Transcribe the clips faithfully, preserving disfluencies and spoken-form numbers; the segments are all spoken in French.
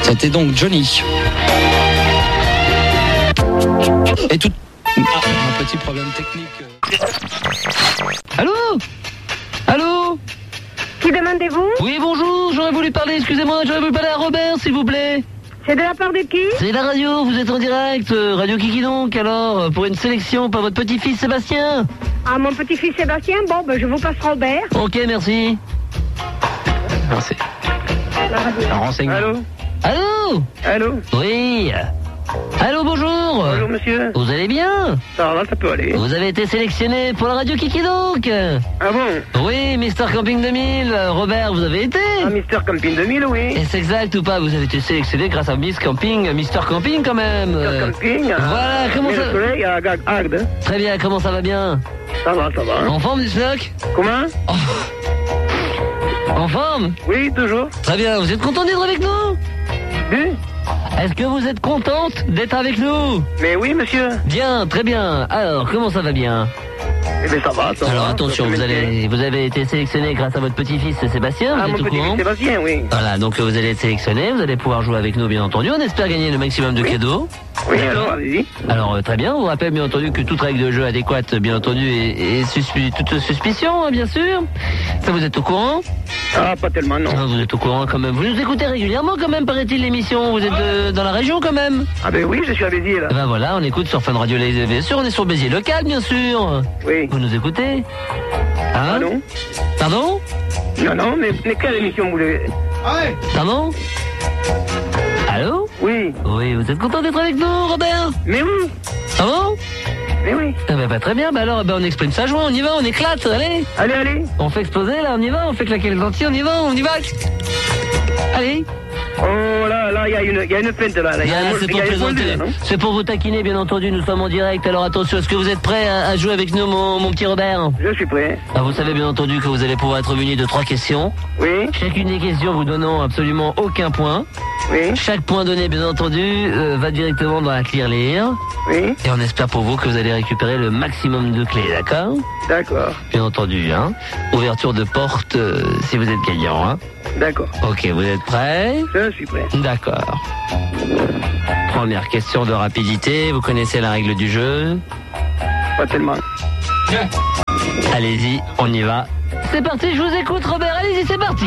C'était donc Johnny. Et tout... Ah, un petit problème technique. Allô? Allô? Qui demandez-vous? Oui, bonjour, j'aurais voulu parler, excusez-moi, j'aurais voulu parler à Robert, s'il vous plaît. C'est de la part de qui? C'est la radio, vous êtes en direct, euh, Radio Kiki donc, alors, euh, pour une sélection par votre petit-fils Sébastien. Ah, mon petit-fils Sébastien? Bon, ben je vous passe Robert. Ok, merci. Merci. La radio. Un renseignement. Allô? Allô? Allô? Oui. Allô, bonjour. Bonjour monsieur. Vous allez bien? Ça va, ça peut aller. Vous avez été sélectionné pour la Radio Kiki donc. Ah bon? Oui, Mister Camping deux mille, euh, Robert, vous avez été? Ah, Mister Camping deux mille, oui. Est-ce exact ou pas? Vous avez été sélectionné grâce à Miss Camping, Mister Camping quand même. Mister Euh, Camping. Voilà, comment mais ça... le soleil à Gag- Agde. Très bien, comment ça va bien? Ça va, ça va. En forme, Disloc? Comment? En forme? Oui, toujours. Très bien, vous êtes content d'être avec nous? Oui? Est-ce que vous êtes contente d'être avec nous? Mais oui, monsieur. Bien, très bien. Alors, comment ça va bien? Eh bien, ça va, ça va. Alors attention, Ça vous, peut allez, vous avez été sélectionné grâce à votre petit-fils Sébastien, Ah, vous mon êtes au petit courant? Sébastien, oui. Voilà, donc vous allez être sélectionné, vous allez pouvoir jouer avec nous bien entendu, on espère gagner le maximum de cadeaux. Oui, alors, allez-y. Alors euh, très bien, on vous rappelle bien entendu que toute règle de jeu adéquate, bien entendu, est, est suspi- toute suspicion, hein, bien sûr. Ça, vous êtes au courant? Ah, pas tellement, non. Ah, vous êtes au courant quand même. Vous nous écoutez régulièrement quand même, paraît-il, l'émission. Vous êtes euh, dans la région quand même. Ah, ben oui, je suis à Béziers, là. Eh ben voilà, on écoute sur Fun Radio, les- bien sûr, on est sur Béziers local, bien sûr. Oui. Vous nous écoutez? Hein? Ah non? Pardon? Non, non, mais, mais quelle émission vous voulez? Pardon? Allô? Oui. Oui, vous êtes content d'être avec nous, Robert? Mais oui. Pardon? Mais oui. Eh ben, bah, très bien, bah alors eh ben, on exprime sa joie, on y va, on éclate, allez! Allez, allez. On fait exploser là, on y va, on fait claquer les lentilles, on y va, on y va! Allez! Oh, là, là, il y a une, il y a une feinte, là. là. Il y a Ah, une- c'est il y pour a une plaisanter, molle, là, non? c'est pour vous taquiner, bien entendu, nous sommes en direct, alors attention, est-ce que vous êtes prêts à, à jouer avec nous, mon, mon petit Robert? Je suis prêt. Ah, vous savez bien entendu que vous allez pouvoir être muni de trois questions. Oui, Chacune des questions vous donnant absolument aucun point. oui, Chaque point donné, bien entendu, euh, va directement dans la tirelire. oui. Et on espère pour vous que vous allez récupérer le maximum de clés, d'accord? D'accord, Bien entendu, hein. Ouverture de porte euh, si vous êtes gagnant, hein. d'accord. Ok, vous êtes prêts? Je suis prêt. D'accord. Première question de rapidité, vous connaissez la règle du jeu. Pas tellement. Allez-y, on y va. C'est parti, je vous écoute Robert, allez-y, c'est parti.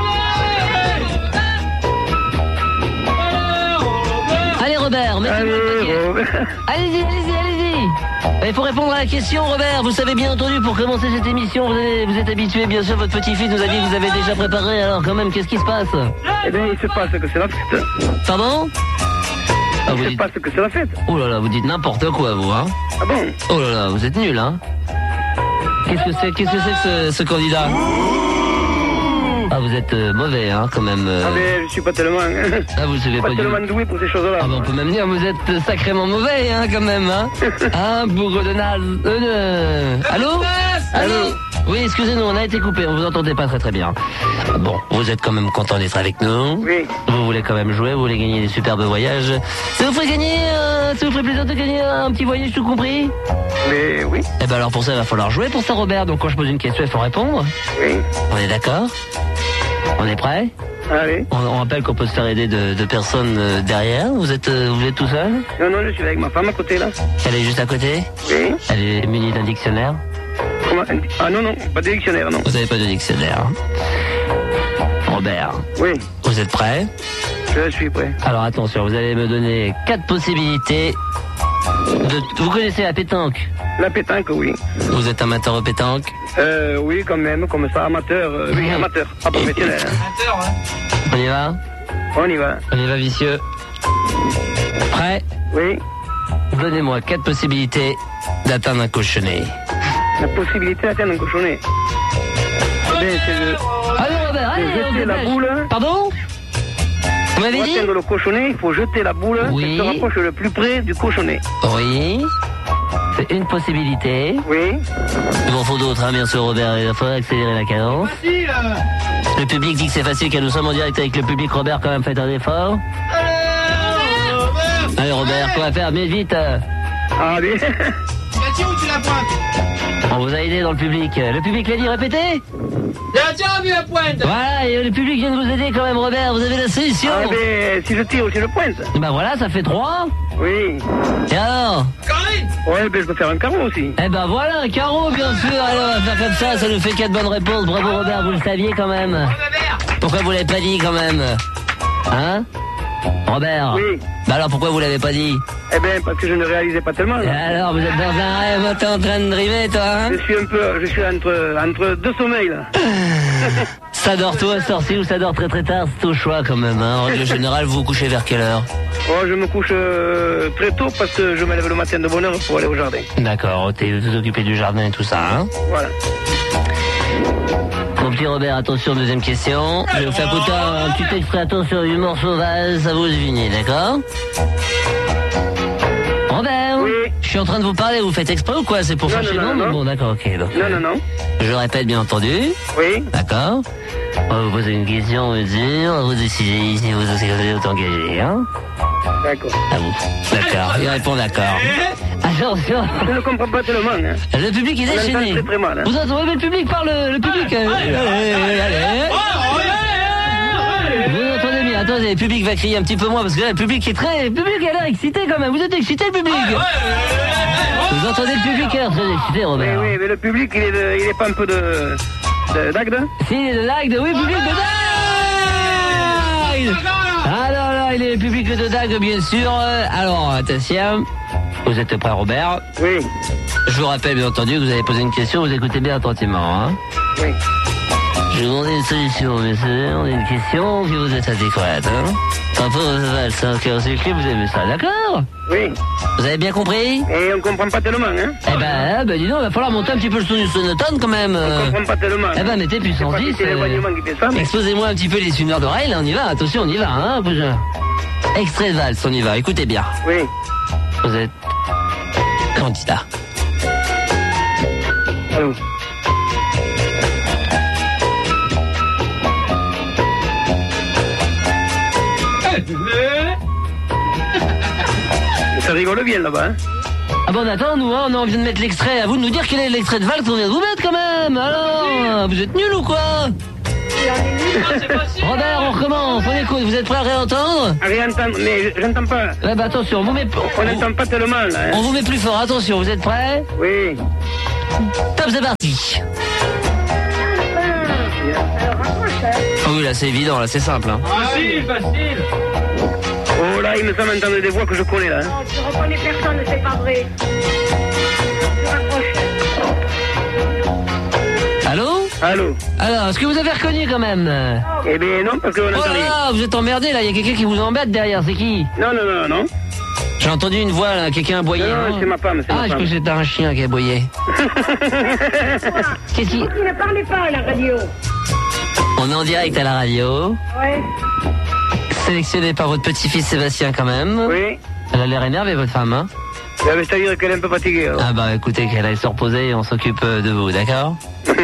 Allez Robert, mettez-vous le paquet. Allez, Robert. Allez-y, allez-y, allez-y. Il faut répondre à la question, Robert. Vous savez bien entendu, pour commencer cette émission, vous, avez- vous êtes habitué, bien sûr, votre petit-fils nous a dit que vous avez déjà préparé. Alors quand même, qu'est-ce qui se passe? Eh bien, il se passe que c'est la fête. Pardon? Ah, vous Il se dites... passe que c'est la fête. Oh là là, vous dites n'importe quoi, vous, hein? Ah bon? Oh là là, vous êtes nul, hein? Qu'est-ce que c'est, qu'est-ce que c'est que ce, ce candidat? Ah, vous êtes euh, mauvais, hein, quand même. euh. Ah ben, je suis pas tellement... Ah, vous savez pas pas du tellement doué pour ces choses-là. Ah, ben, on peut même dire, vous êtes sacrément mauvais, hein, quand même, hein? Hein, bourre de naze. Euh, de- Allô? Allô? Oui, excusez-nous, on a été coupé, on vous entendait pas très très bien. Bon, vous êtes quand même content d'être avec nous. Oui. Vous voulez quand même jouer, vous voulez gagner des superbes voyages. Ça vous ferait gagner, euh, ça vous ferait plaisir de gagner un petit voyage tout compris? Mais oui, Eh ben alors pour ça, il va falloir jouer pour ça, Robert. Donc quand je pose une question, il faut répondre. oui. On est d'accord? On est prêt? Allez. on, on rappelle qu'on peut se faire aider de, de personnes euh, derrière. Vous êtes, euh, vous êtes tout seul? Non, non, je suis avec ma femme à côté, là. Elle est juste à côté? Oui. Elle est munie d'un dictionnaire? Comment... Ah non, non, pas de dictionnaire, non. Vous n'avez pas de dictionnaire, hein? Robert, Oui, vous êtes prêt? je suis prêt. Alors attention, vous allez me donner quatre possibilités. De... Vous connaissez la pétanque? La pétanque, oui. Vous êtes amateur de pétanque? Euh, oui, quand même, comme ça, amateur. euh, oui, amateur, pas professionnel. On y va? On y va. On y va, vicieux. Prêt? Oui. Donnez-moi quatre possibilités d'atteindre un cochonnet. La possibilité d'atteindre un cochonnet. Eh bien, c'est de... Allez Robert, allez, jeter on se la dépêche. boule. Pardon? Vous m'avez Pour dit? atteindre le cochonnet, il faut jeter la boule Oui. qui se rapproche le plus près du cochonnet. Oui. C'est une possibilité. Oui. Il m'en faut d'autres, hein, bien sûr, Robert. Il faudrait accélérer la cadence. Le public dit que c'est facile, car nous sommes en direct avec le public. Robert, quand même, faites un effort. Allez, Robert, qu'on va faire? Mais vite. euh. Allez. On vous a aidé dans le public. Le public l'a dit, répétez. Tiens, vu la pointe. Voilà, et le public vient de vous aider quand même, Robert. Vous avez la solution. Ah, mais si je tire aussi le pointe. Bah voilà, ça fait trois. Oui. Et alors? Karine. Ouais, ben je peux faire un carreau aussi. Eh ben voilà, un carreau, bien sûr. Alors, on va faire comme ça, ça nous fait quatre bonnes réponses. Bravo, Robert, vous le saviez quand même. Pourquoi vous l'avez pas dit quand même? Hein? Robert? Oui. Bah alors, pourquoi vous l'avez pas dit? Eh ben, parce que je ne réalisais pas tellement. Et Là. alors, vous êtes dans un rêve, t'es en train de driver, toi, hein? Je suis un peu, je suis entre, entre deux sommeils, là. Ça dort tôt à sortir ou ça dort très très tard, c'est au choix quand même, hein? En règle générale, vous vous couchez vers quelle heure? Oh, je me couche euh, très tôt parce que je me lève le matin de bonne heure pour aller au jardin. D'accord, t'es vous occupez du jardin et tout ça, hein? Voilà. Mon petit Robert, attention, deuxième question. Je vais vous faire écouter un petit extrait, attention, humour sauvage, ça vous deviner, d'accord? Robert? Oui. Je suis en train de vous parler, vous faites exprès ou quoi? C'est pour Non, faire non, chez non, nous? non. Bon, d'accord, ok. Donc, Non, non, non. je répète, bien entendu. Oui. D'accord. On va vous poser une question, monsieur. On va vous décider si vous êtes engagé, hein? D'accord. À vous. D'accord. Il répond d'accord. Attention. Je ne comprends pas tellement, hein. Le public est On entend déchaîné. très très mal, hein. Vous entendez, mais le public parle, le public. euh, allez, allez. Vous entendez bien, attendez, le public va crier un petit peu moins parce que là, le public est très. Le public a l'air excité quand même. Vous êtes excité, le public? Vous entendez le public a l'air très excité, Oui, Robert? oui, mais le public, il est, de, il est pas un peu de, de d'Agde. Si, il est de Dague, oui, public de Dague. Alors là, il est le public de Dague, bien sûr. Alors, attention. Vous êtes prêt, Robert? Oui, Je vous rappelle, bien entendu, que vous avez posé une question, vous écoutez bien attentivement, hein? oui. Je vous demande une solution, monsieur. On a une question que vous êtes adéquate, hein? Par rapport aux valses, hein, que c'est le clip, vous aimez ça, d'accord? Oui. Vous avez bien compris? Et on comprend pas tellement, hein. Eh ben, eh ben, dis donc, il va falloir monter un petit peu le son du sonotone, quand même. On comprend pas tellement. Eh ben, mettez puissance Je sais pas si dix. c'est euh, l'éloignement qui fait ça, mais... Exposez-moi un petit peu les suneurs d'oreilles, là, on y va, attention, on y va, hein? Extrait de valse, on y va, écoutez bien. Oui. Vous êtes candidat. Allô. Ça rigole bien là-bas, hein. Ah bon, on attend, nous, hein, on a envie de mettre l'extrait. À vous de nous dire quel est l'extrait de valse qu'on vient de vous mettre, quand même. Alors, vous êtes nuls ou quoi? Robert, on recommence, on écoute. Vous êtes prêts à réentendre? À rien entendre, mais j'entends pas. Ouais, bah attention, on vous met... On n'entend pas tellement, là, On hein. vous met plus fort, attention, vous êtes prêts? Oui. Top, c'est parti. Ah oui, là, c'est évident, là, c'est simple, hein. Facile, facile. Oh là, il me semble entendre des voix que je connais, là, hein. Non, tu reconnais personne, c'est pas vrai. Tu raccroches. Allô? Allô. Alors, est-ce que vous avez reconnu, quand même? Eh bien non, parce qu'on Oh n'entend là rien. là, vous êtes emmerdé, là, il y a quelqu'un qui vous embête derrière, c'est qui? Non, non, non, non. J'ai entendu une voix, là, quelqu'un aboyer. Non, non, c'est ma femme, c'est Ah, ma je crois femme. que c'était un chien qui aboyait. Qu'est-ce qui... Vous qui ne parlez pas à la radio. On est en direct à la radio, Ouais. sélectionné par votre petit-fils Sébastien, quand même. Oui. Elle a l'air énervée, votre femme, hein? Ah, mais c'est-à-dire qu'elle est un peu fatiguée, alors. Ah bah écoutez, qu'elle aille se reposer et on s'occupe euh, de vous, d'accord?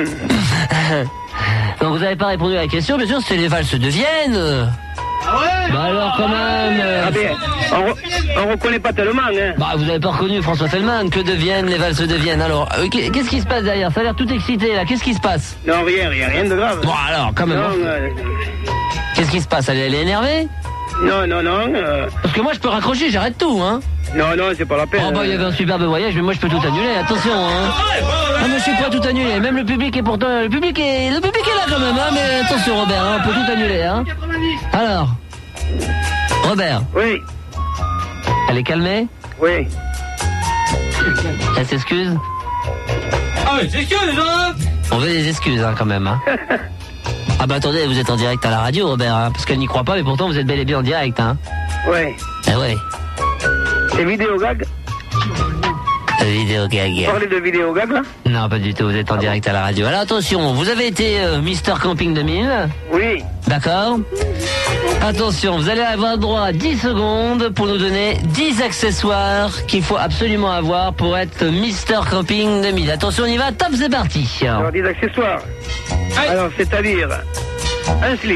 Donc vous n'avez pas répondu à la question, bien sûr, c'est les valses de Vienne. Ah ouais. Bah alors quand même. euh, Ah bien, on, re- on reconnaît pas tellement, hein. Bah vous n'avez pas reconnu François Fellman, que de Vienne, les valses de Vienne. Alors, euh, qu'est- qu'est-ce qui se passe derrière? Ça a l'air tout excité là, qu'est-ce qui se passe? Non, rien, rien, rien de grave. Bon alors, quand même. Non, hein. euh, Qu'est-ce qui se passe? Elle, elle est énervée? non, non, non. euh, Parce que moi je peux raccrocher, j'arrête tout, hein. non, non, c'est pas la peine. Oh bah il y avait un superbe voyage, mais moi je peux tout annuler, attention, hein. Ah mais je suis pas tout annulé, même le public est pourtant... Le public est, le public est là quand même, hein, mais attention Robert, hein, on peut tout annuler, hein. Alors, Robert, Oui, elle est calmée? oui. Elle s'excuse? Ah ouais, c'est que les gens. On veut des excuses, hein, quand même, hein. Ah bah attendez, vous êtes en direct à la radio, Robert, hein, parce qu'elle n'y croit pas, mais pourtant vous êtes bel et bien en direct, hein. Ouais. Ah ouais, C'est vidéo gag. vidéo gag. Parlez de vidéo gag, là. Non, pas du tout, vous êtes en direct à la radio. Alors attention, vous avez été euh, Mister Camping deux mille, Oui. d'accord? Attention, vous allez avoir droit à dix secondes pour nous donner dix accessoires qu'il faut absolument avoir pour être Mister Camping deux mille. Attention, on y va, top, c'est parti. Alors, des accessoires. Aïe. Alors, c'est-à-dire un slip,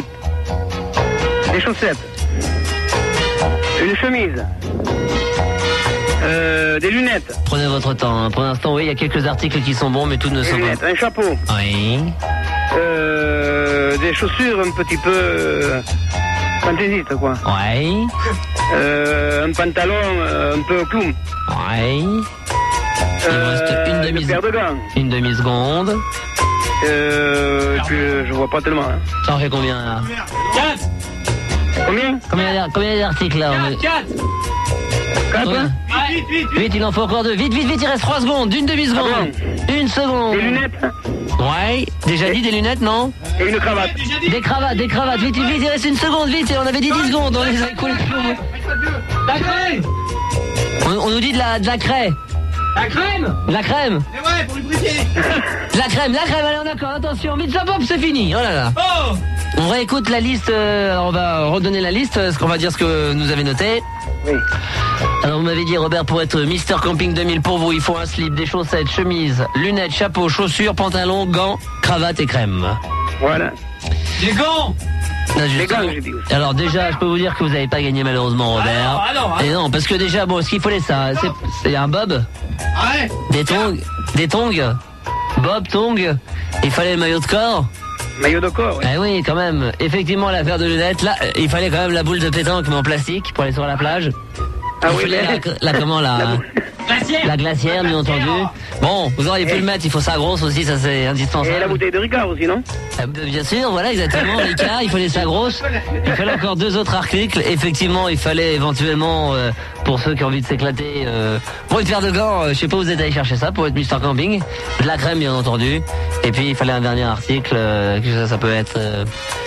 des chaussettes, une chemise, Euh, des lunettes. Prenez votre temps. Hein. Pour l'instant, oui, il y a quelques articles qui sont bons, mais tous ne Des sont lunettes, pas. un chapeau. Oui. Euh, des chaussures un petit peu euh, fantaisistes, quoi. Oui. Euh, un pantalon euh, un peu clown. Oui. Il vous reste une demi paire de gants. Une demi-seconde. Euh, et puis euh, je vois pas tellement. Hein. Ça en fait combien là? quatre. Combien? Combien d'ar- combien d'articles là? on est- quatre. Quatre? Ouais. Hein? Vite, vite, vite. Vite, il en faut encore deux. Vite, vite, vite, il reste trois secondes. Une demi-seconde. Ah Une seconde. Des lunettes Ouais. Déjà dit des lunettes, non? et une cravate. Déjà dit. Des cravates, des cravates. Vite, vite, vite, il reste une seconde. Vite, on avait dit dix secondes. On les a écoulées. La crème. On, on nous dit de la, de la craie. La crème. De la crème. Mais ouais, pour lubrifier. De la crème, de la crème. Allez, on est d'accord. Attention. Vite, ça pop, c'est fini. Oh là là. Oh. On réécoute la liste. euh, alors on va redonner la liste. euh, Ce qu'on va dire ce que nous avez noté. Oui. Alors vous m'avez dit Robert, pour être Mister Camping deux mille, pour vous il faut un slip, des chaussettes, chemises, lunettes, chapeau, chaussures, pantalon, gants, cravate et crème. Voilà. Les gants. Là, Les justement- gants, j'ai dit aussi. Alors déjà je peux vous dire que vous n'avez pas gagné malheureusement Robert. Ah non, ah non, ah Et non parce que déjà bon ce qu'il fallait ça, c'est, c'est un bob, Ouais. des tongs, des tongs, bob, tongs, il fallait le maillot de corps. Maillot de corps, oui. Eh oui quand même, effectivement la paire de lunettes, là euh, il fallait quand même la boule de pétanque mais en plastique pour aller sur la plage. Ah il oui, fallait mais- la, la comment là La boule. Glacière. La glacière, bien entendu. Bon, vous auriez pu Et- le mettre, il faut ça grosse aussi, ça c'est Et indispensable. la bouteille de Ricard aussi, non? Euh, Bien sûr, voilà, exactement, Ricard, il fallait ça grosse. Il fallait encore deux autres articles. Effectivement, il fallait éventuellement, euh, pour ceux qui ont envie de s'éclater, euh, pour une paire de gants, euh, je sais pas où vous êtes allé chercher ça, pour être Mister Camping. De la crème, bien entendu. Et puis, il fallait un dernier article, euh, que ça, ça peut être... euh,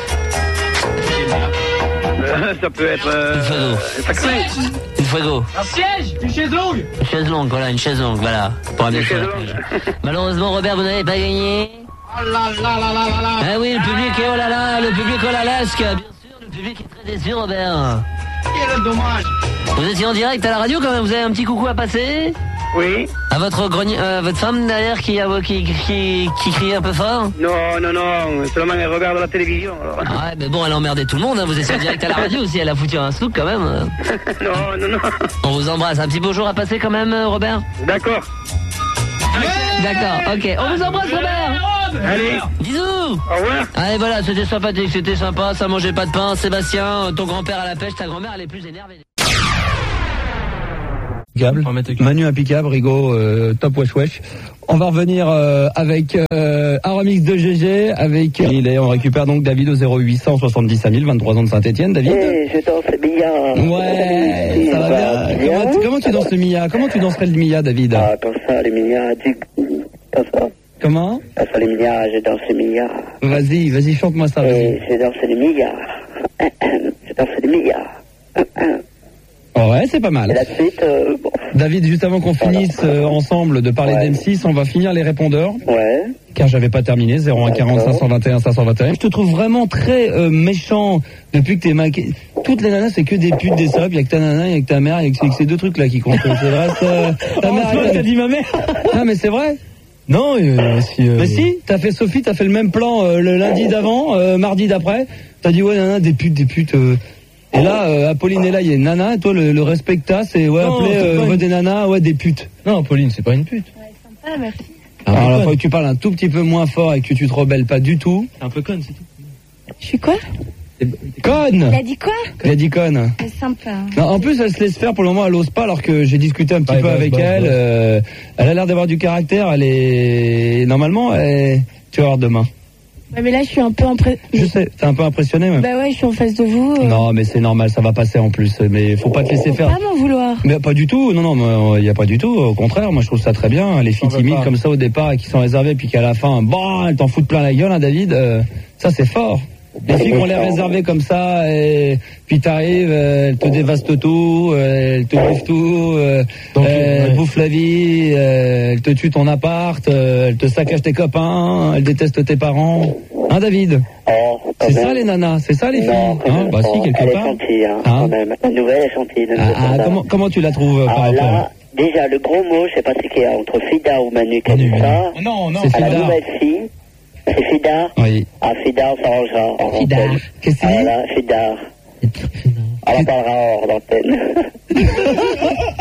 Euh, ça peut être... Euh, Une photo. ça craint. une fuego. Un siège. Une chaise longue. Une chaise longue, voilà, une chaise longue, voilà. Pour amener Une sur la chaise plage. Malheureusement, Robert, vous n'avez pas gagné. Oh là là là là là là. Ah oui, le public est oh là là, le public oh là là, ce que- bien sûr, le public est très déçu, Robert. Quel dommage. Vous étiez en direct à la radio quand même, vous avez un petit coucou à passer Oui. à votre grenier, euh, votre femme derrière qui, a- qui, qui, qui crie un peu fort. Non, non, non, seulement elle regarde la télévision. Alors. Ah ouais, mais bon, elle a emmerdé tout le monde, hein. Vous étiez en direct à la radio aussi, elle a foutu un sloop quand même. non, non, non. On vous embrasse, un petit bonjour à passer quand même, euh, Robert. D'accord. D'accord, ok, on vous embrasse, Robert. Allez, Bisous. au revoir. Allez, voilà, c'était sympathique, c'était sympa, ça mangeait pas de pain. Sébastien, ton grand-père à la pêche, ta grand-mère, elle est plus énervée. Impeccable. Manu impeccable, Rigaud, euh, top wesh wesh. On va revenir euh, avec euh, un remix de G G, avec il est, on récupère donc David au zéro huit cent soixante-dix à mille, vingt-trois ans de Saint-Étienne, David. Eh, je danse bien. Ouais, ça va bien. bien. Comment, comment tu danses le Mia? Comment tu danserais le Mia, David? Ah, comme ça, les milliards, dis... Comme ça. Comment? Comme ça, les milliards, je danse les milliards. Vas-y, vas-y, chante-moi ça, vas-y. Et je danse les milliards. Je danse les milliards. Oh ouais, c'est pas Et mal. la suite, euh, bon, David, juste avant qu'on finisse euh, ensemble de parler Ouais. d'M six, on va finir les répondeurs. ouais. Car j'avais pas terminé, zéro un quarante cinq cent vingt et un cinq cent vingt et un. Je te trouve vraiment très euh, méchant depuis que t'es maqué. Toutes les nanas, c'est que des putes, des salopes. Il y a que ta nana, il y a que ta mère, il y a que ces deux trucs-là qui comptent. C'est vrai, euh, ta mère, elle t'a dit ma mère. Non, mais c'est vrai. Non, euh, si... Euh... Mais si, t'as fait Sophie, t'as fait le même plan euh, le lundi d'avant, euh, mardi d'après. T'as dit ouais, nana, des putes, des putes. Euh... Et là, euh, Apolline est là, il y a une nana, et toi, le, le respect que t'as, c'est ouais, Non, appeler c'est euh, pas ouais, une- des nanas, ouais, des putes. Non, Pauline, c'est pas une pute. Ah, merci. Alors, il faut que tu parles un tout petit peu moins fort et que tu te rebelles pas du tout. C'est un peu conne, c'est tout. Je suis quoi? Conne! Il a dit quoi? Il a dit conne. C'est sympa. Non, en plus, elle se laisse faire. Pour le moment, elle ose pas, alors que j'ai discuté un petit Bye, peu bye, avec bye, elle. bye. euh, elle a l'air d'avoir du caractère. Elle est normalement, elle... tu vas voir demain. Ouais, mais là, je suis un peu impré... Je sais, t'es un peu impressionné, même. Bah ouais, je suis en face de vous. euh, Non, mais c'est normal, ça va passer en plus. Mais faut pas te laisser faut faire. pas m'en vouloir. Mais pas du tout. Non, non, il y a pas du tout. Au contraire, moi, je trouve ça très bien. Les filles veut timides pas. comme ça au départ et qui sont réservées, puis qu'à la fin, bon, elles t'en foutent plein la gueule, hein, David. euh, ça, c'est fort. Les filles qui ont l'air réservées comme ça, et puis t'arrives, euh, elles te dévastent tout, euh, elles te bouffent tout, euh, Donc, elles ouais. bouffent la vie, euh, elles te tuent ton appart, euh, elles te saccagent tes copains, elles détestent tes parents. Hein, David? Oh, quand C'est même. ça les nanas, c'est ça les filles. Non, quand Hein, même bah pas. si, quelque Elle part. est gentille, hein, Hein quand même. La nouvelle est gentille. ne me Ah, faites ah, pas. comment, comment tu la trouves euh, par Ah, rapport là, déjà, le gros mot, je sais pas ce qu'il y a entre Fida ou Manu qui a dit Manu, ça. Non, non. C'est À la Fida. nouvelle fille, c'est Fida. Oui. Ah, Fida, on s'arrangera en Fida. antenne. Qu'est-ce que Ah, c'est? là, Fida. On en parlera hors d'antenne.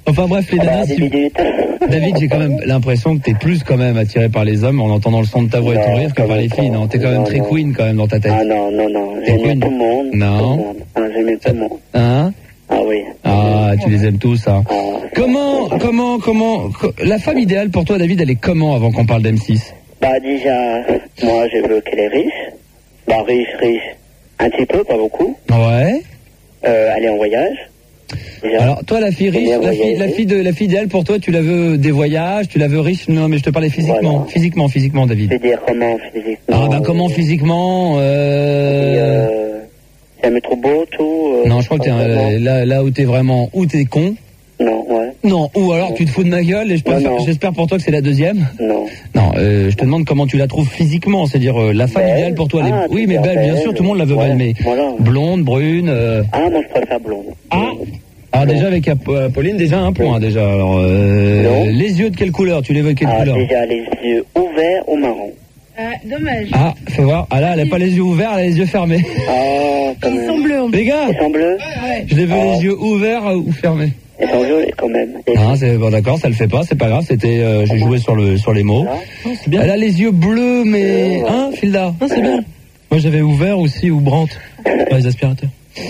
Enfin bref, les Ah bah, nanas, des tu- minutes. David, j'ai quand même l'impression que t'es plus quand même attiré par les hommes en entendant le son de ta voix et ton Non, rire que quand par même les pas. filles. Non, t'es quand même Non, très non. queen quand même dans ta tête. Ah non, non, non. T'es J'aime bien queen. tout le monde. Non. Tout le monde. Ah, j'aime bien tout le monde. Hein? Ah oui. Ah, tu les aimes tous, hein. Ah, Comment, comment, comment, co- la femme idéale pour toi, David, elle est comment avant qu'on parle d'M six? bah déjà, moi je veux qu'elle est riche. Bah riche, riche. Un petit peu, pas beaucoup. Ouais. Euh, aller en voyage. Déjà. Alors, toi, la fille riche, Bien la fille, voyager. la fille de, la fille idéale pour toi, tu la veux des voyages, tu la veux riche? Non, mais je te parlais physiquement, Voilà. physiquement, physiquement, Je David. veux dire comment physiquement. Ah, bah, comment physiquement, Et, euh... euh, si elle me trouve beau, tout. euh, Non, je crois que t'es, pas euh, vraiment. là, là où t'es vraiment, où t'es con. Non, ouais. Non, ou alors tu te fous de ma gueule et je préfère- Non, non. j'espère pour toi que c'est la deuxième. Non. Non, euh, je te demande comment tu la trouves physiquement, c'est-à-dire euh, la femme Belle. idéale pour toi. les- Ah, Oui, mais super belle, bien belle. sûr, tout le monde la veut Voilà, belle, mais voilà. blonde, brune. euh, Ah, moi je préfère blonde. Ah, alors déjà avec Ap- Apolline, déjà un point déjà. Alors, euh, Non. les yeux de quelle couleur? Tu les veux de quelle Ah, couleur? déjà les yeux ouverts ou marron. Ah, dommage. Ah, fais voir. Ah là, elle a pas les yeux ouverts, elle a les yeux fermés. Ah, quand Ils même. sont bleus en plus. Les gars, Ils sont bleus. Ouais. je les veux Ah. les yeux ouverts euh, ou fermés. Ils sont jolis quand même. Et Ah, c'est bon, d'accord, ça le fait pas, c'est pas grave. C'était, euh, j'ai joué sur le sur les mots. voilà. C'est bien. Elle a les yeux bleus, mais Ouais. hein, Filda. Ah, c'est bien. Moi, j'avais ouvert aussi ou Brandt. Pas les aspirateurs.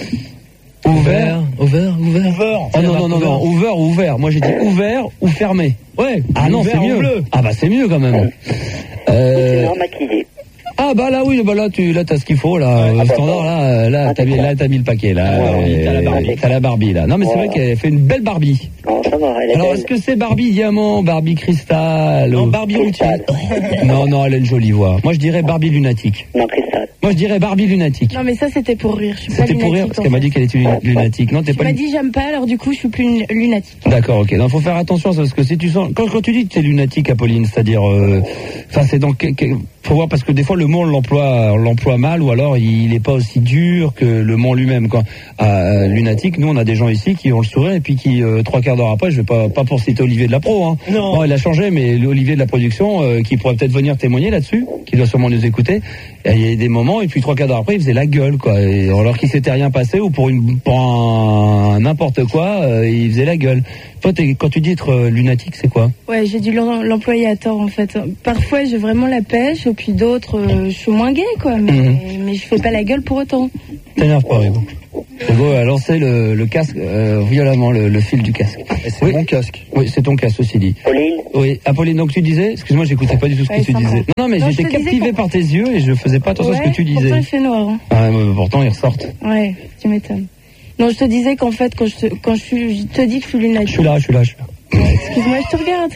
Ouvert. Ouvert, ouvert. Ouvert. Oh non, non, non, non, ouvert ou ouvert. Moi j'ai dit ouvert ou fermé. Ouais. Ah non, c'est ouvert ou mieux. bleu. Ah bah c'est mieux quand même. Euh, Sinon maquillé. ah bah là oui, bah là tu là t'as ce qu'il faut là. Ouais. Au Ah, standard bah, là, là ah, t'as mis d'accord. là t'as mis le paquet là. Ouais, Euh, t'as la Barbie. T'as la Barbie là. Non mais c'est Voilà. vrai qu'elle fait une belle Barbie. Non, ça va, elle est Alors belle. est-ce que c'est Barbie diamant, Barbie cristal Non, ou- Barbie routier. Cristal. Non non, elle a une jolie voix. Moi je dirais Barbie lunatique. Non, cristal. Moi je dirais Barbie lunatique. Non, mais ça, c'était pour rire. Je suis pas C'était pour rire lunatique, parce en qu'elle m'a fait. dit qu'elle était lun- lunatique. Non, t'es Tu pas m'as lu- dit j'aime pas, alors du coup, je suis plus lun- lunatique. D'accord, ok. Non, faut faire attention à ça, parce que si tu sens, quand, quand tu dis que t'es lunatique, Apolline, c'est-à-dire, euh, enfin, c'est dans, que- que- faut voir parce que des fois le mot on l'emploie, on l'emploie mal, ou alors il n'est pas aussi dur que le mot lui-même. Quoi. Euh, lunatique, nous on a des gens ici qui ont le sourire et puis qui euh, trois quarts d'heure après, je vais pas, pas pour citer Olivier de la Pro, hein. Non. Bon, il a changé, mais Olivier de la production, euh, qui pourrait peut-être venir témoigner là-dessus, qui doit sûrement nous écouter. Et il y a des moments et puis trois quarts d'heure après, il faisait la gueule, quoi. Et alors qu'il s'était rien passé ou pour une, pour un n'importe quoi, euh, il faisait la gueule. Toi, t'es- quand tu dis être euh, lunatique, c'est quoi? Ouais, j'ai dû l'em- l'employer à tort, en fait. Parfois, j'ai vraiment la pêche, et puis d'autres, euh, je suis moins gay, quoi. Mais, Mhm. mais je fais pas la gueule pour autant. T'énerve pas, Rigo. Rigo a lancé le, le casque, euh, violemment, le, le fil du casque. C'est Oui. mon casque. Oui, c'est ton casque, ceci dit. Pauline, Oui, Apolline, donc tu disais, excuse-moi, j'écoutais pas du tout ce que Ouais, tu cinq disais. ans. Non, non, mais Non, je j'étais te disais captivé qu'on- par tes yeux et je faisais pas attention à ce Ouais, que tu disais. pourtant, il fait noir. Hein. Ah, mais pourtant, ils ressortent. Ouais, tu m'étonnes. Non, je te disais qu'en fait, quand je te, quand je, suis, je te dis que je suis Je lunatique. suis là, je suis là, je suis là. Ouais, excuse-moi, je te regarde.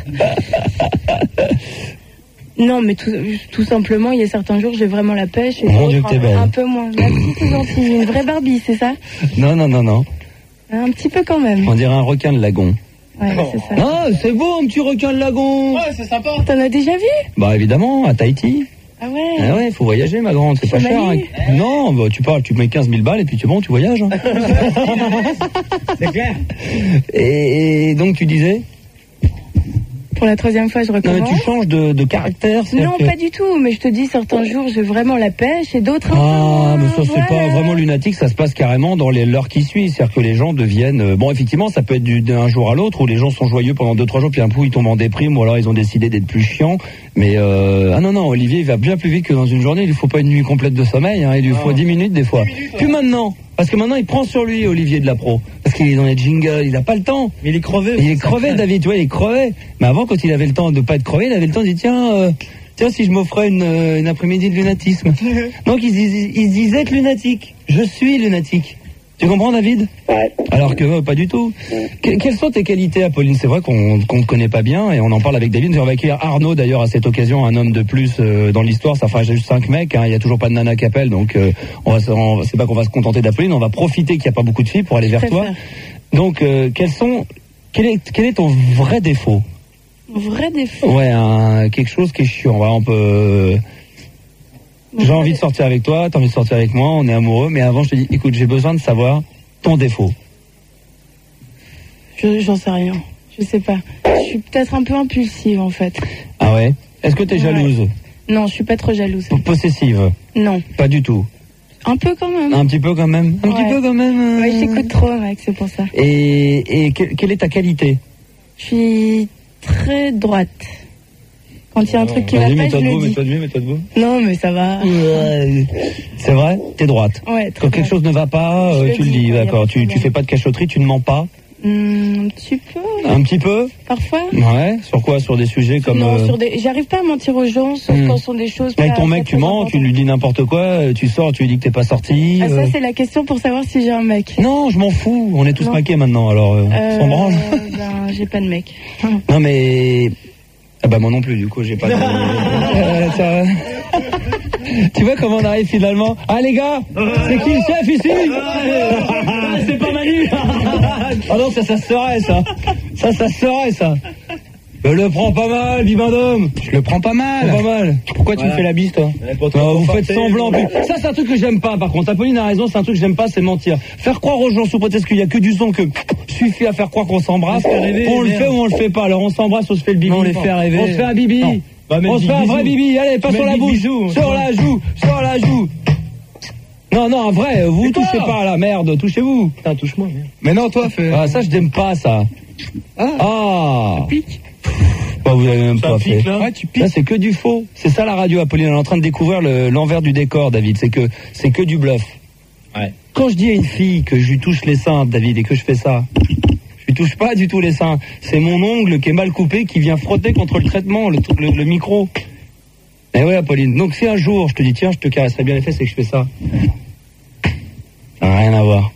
Non, mais tout, tout simplement, il y a certains jours, j'ai vraiment la pêche. Et Mon d'autres, Dieu, que t'es un- belle. Un peu moins. Merci, c'est gentil. Une vraie Barbie, c'est ça? Non, non, non, non. Un petit peu quand même. On dirait un requin de lagon. Ouais, c'est ça. Ah, c'est beau, un petit requin de lagon. Ouais, c'est sympa. T'en as déjà vu? Bah, évidemment, à Tahiti. Ah ouais. Ah ouais, faut voyager, ma grande, c'est Sur pas cher. Mali. hein. Non, bah, tu parles, tu mets quinze mille balles et puis tu bon, tu voyages. Hein. C'est clair. et, et donc, tu disais? Pour la troisième fois, je Non, mais recommence. tu changes de, de caractère. c'est-à-dire Non, que- pas du tout, mais je te dis, certains jours, j'ai vraiment la pêche et d'autres un peu Ah, moins, mais ça, c'est pas voilà. vraiment lunatique, ça se passe carrément dans les l'heure qui suit. C'est-à-dire que les gens deviennent. euh, Bon, effectivement, ça peut être du- d'un jour à l'autre où les gens sont joyeux pendant deux, trois jours, puis un coup, ils tombent en déprime, ou alors ils ont décidé d'être plus chiants. Mais, euh, ah non, non, Olivier, il va bien plus vite que dans une journée. Il lui faut pas une nuit complète de sommeil, hein, il lui faut dix minutes des fois. Puis maintenant, parce que maintenant, il prend sur lui, Olivier de la Pro. Parce qu'il est dans les jingles, il a pas le temps. Mais il est crevé. Il est crevé, David, tu vois, il est crevé. Mais avant, quand il avait le temps de pas être crevé, il avait le temps de dire, tiens, euh, tiens, si je m'offrais une, euh, une après-midi de lunatisme. Donc, il, se dis- il se disait être lunatique. Je suis lunatique. Tu comprends, David? ouais. Alors que euh, pas du tout. Que- quelles sont tes qualités, Apolline? C'est vrai qu'on qu'on ne connaît pas bien et on en parle avec David. On va accueillir Arnaud d'ailleurs à cette occasion, un homme de plus euh, dans l'histoire. Ça fera juste cinq mecs. Hein. Il y a toujours pas de nana qui appelle, donc euh, on va, se- on- c'est pas qu'on va se contenter d'Apolline. On va profiter qu'il n'y a pas beaucoup de filles pour aller vers Je toi. préfère. Donc, euh, quels sont quel est quel est ton vrai défaut? Vrai défaut. Ouais, un, quelque chose qui est chiant. Voilà, on peut. J'ai envie de sortir avec toi, t'as envie de sortir avec moi, on est amoureux, mais avant je te dis, écoute, j'ai besoin de savoir ton défaut. Je- J'en sais rien. Je sais pas. Je suis peut-être un peu impulsive, en fait. Ah ouais? Est-ce que t'es Ouais. jalouse? Non, je suis pas trop jalouse. P- Possessive? Non. Pas du tout. Un peu quand même. Un petit peu quand même. Un Ouais. petit peu quand même. euh. Ouais, j'écoute trop, mec, c'est pour ça. Et, et que- quelle est ta qualité? Je suis très droite. Quand il y a un truc qui va Vas-y, pas, je mets-toi le debout, dis. mets-toi debout, mets-toi debout. Non, mais ça va. Ouais. C'est vrai, t'es droite. Ouais, très Quand quelque bien. chose ne va pas, Je euh, le tu le dis, dis, ouais, y a d'accord. pas de Tu, tu problème. fais pas de cachotterie, tu ne mens pas. Hum, un petit peu, Un petit peu. parfois. Ouais. Sur quoi? Sur des sujets comme. non, euh, sur des... j'arrive pas à mentir aux gens, sauf Hmm. quand ce sont des choses. Avec pas- ton mec, pas tu très mens, tu importantes. lui dis n'importe quoi, euh, tu sors, tu lui dis que t'es pas sorti. Ah, ça, euh. c'est la question pour savoir si j'ai un mec. Non, je m'en fous. On est tous Non. maqués maintenant, alors euh, on Euh, s'en branle. ben, j'ai pas de mec. Non mais. Ah bah moi non plus, du coup, j'ai pas de. Euh, ça- Tu vois comment on arrive finalement? Ah les gars, c'est qui le chef ici? Ah, c'est pas Manu. Ah non, ça, ça se serait ça. Ça, ça se serait ça. Je le prends pas mal, Bibendum. Je le prends pas mal. Pas mal. Pourquoi tu me fais la bise, toi? Non, vous faites semblant. Puis- Ça, c'est un truc que j'aime pas, par contre. Apolline a raison, c'est un truc que j'aime pas, c'est mentir. Faire croire aux gens sous prétexte qu'il y a que du son, que suffit à faire croire qu'on s'embrasse. rêver, On le merde. fait ou on le fait pas. Alors on s'embrasse, on se fait le bibi. Non, on les fait rêver. On se fait un bibi. Non. Bah, mets On le se fait un big vrai bisou. bibi. Allez, pas Mets sur le la big bouche. bisou. Sur la joue. Sur la joue. Non, non, un vrai, vous Et toi touchez pas là, merde, touchez-vous. Putain, touche-moi. merde. Mais non, toi, fais. Ah, ça, je n'aime pas ça. Ah. Ah. Pique. Bah, vous avez même Ça pas pique, fait. là. Ouais, tu piques. Là, c'est que du faux. C'est ça la radio, Apolline. Elle est en train de découvrir le- l'envers du décor, David. C'est que, c'est que du bluff. Ouais. Quand je dis à une fille que je lui touche les seins, David, et que je fais ça, je lui touche pas du tout les seins. C'est mon ongle qui est mal coupé qui vient frotter contre le traitement, le, le, le micro. Eh ouais, Apolline. Donc, si un jour je te dis, tiens, je te caresserais bien les fesses et que je fais ça. Ça n'a rien à voir.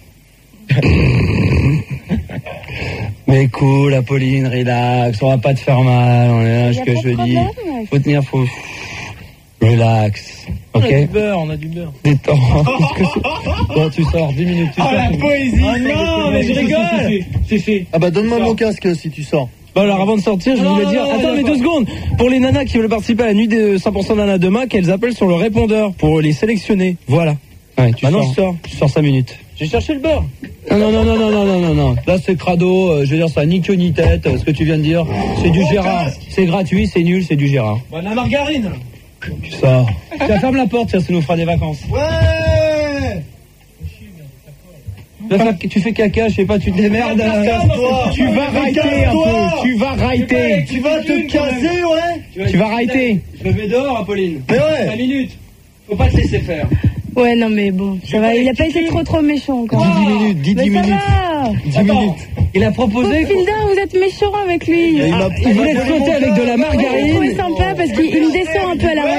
Mais cool, Apolline, relax, on va pas te faire mal, on est là, Y ce a que pas je de dis. problème. Faut tenir, faut. Relax. On a du Ok? beurre, on a du beurre. Détends. Qu'est-ce que c'est Bon, tu sors, dix minutes, tu sors. tu- poésie. Ah non, mais je rigole. C'est fait. Ah bah donne-moi mon casque si tu sors. Bon, alors avant de sortir, je Non, voulais non, dire. non, Attends, non, mais non. deux secondes. Pour les nanas qui veulent participer à la nuit des cent pour cent nanas demain, qu'elles appellent sur le répondeur pour les sélectionner. Voilà. Ouais, tu Maintenant, je sors. Tu sors cinq minutes. J'ai cherché le beurre. Non, non, non, non, non, non, non, non, non. Là, c'est crado. euh, je veux dire, ça ni queue ni tête. euh, ce que tu viens de dire, c'est du Gérard. C'est gratuit, c'est nul, c'est du Gérard. Bah, la margarine. Tu sors. Tiens, ferme la porte, tiens, ça nous fera des vacances. Ouais. Tu vas faire- Tu fais caca, je sais pas, tu te démerdes. Casse-toi. Tu vas raiter un Casse-toi. peu. Tu vas raiter. Tu vas te casser, ouais. Tu vas raiter. Je me mets dehors, Apolline. Mais ouais. cinq minutes. Faut pas te laisser faire. Ouais, non, mais bon, ça va. Il a pas été trop trop méchant encore. dix minutes, dix Mais ça minutes. va. dix minutes. Il a proposé. Hilda, vous êtes méchant avec lui. Il m'a- Il voulait te flotter avec de la Ouais, j'ai trouvé margarine. sympa parce qu'il il me descend un peu à la